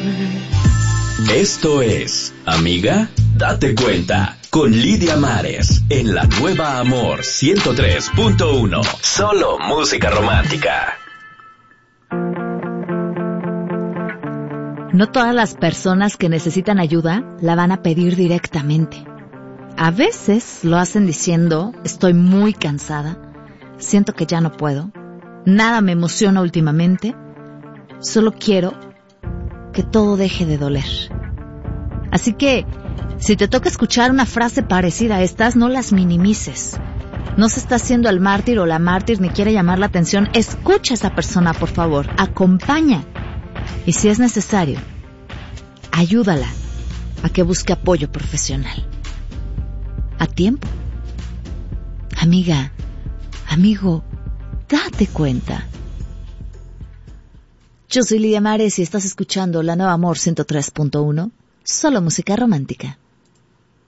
Esto es Amiga, date cuenta, con Lidia Mares, en la Nueva Amor 103.1. Solo música romántica. No todas las personas que necesitan ayuda la van a pedir directamente. A veces lo hacen diciendo, estoy muy cansada, siento que ya no puedo, nada me emociona últimamente, solo quiero que todo deje de doler. Así que, si te toca escuchar una frase parecida a estas, no las minimices. No se está haciendo el mártir o la mártir ni quiere llamar la atención. Escucha a esa persona, por favor. Acompaña. Y si es necesario, ayúdala a que busque apoyo profesional. A tiempo. Amiga, amigo, date cuenta. Yo soy Lidia Mares y estás escuchando La Nueva Amor 103.1, solo música romántica.